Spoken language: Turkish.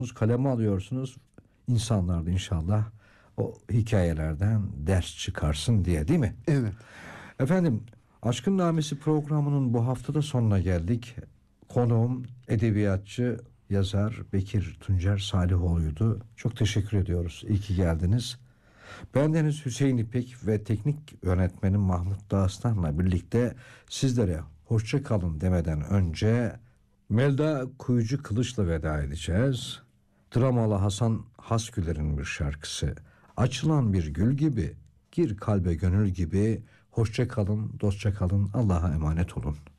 kaleme alıyorsunuz. İnsanlar da inşallah o hikayelerden ders çıkarsın diye, değil mi? Evet. Efendim, Aşkın Namesi programının bu haftada sonuna geldik. Konuğum edebiyatçı, yazar Bekir Tuncer Salihoğlu'ydu. Çok teşekkür ediyoruz. İyi ki geldiniz. Bendeniz Hüseyin İpek ve teknik yönetmenim Mahmut Dağıstan'la birlikte sizlere hoşça kalın demeden önce Melda Kuyucu Kılıç'la veda edeceğiz. Dramalı Hasan Hasgüler'in bir şarkısı. Açılan bir gül gibi, gir kalbe gönül gibi. Hoşça kalın, dostça kalın, Allah'a emanet olun.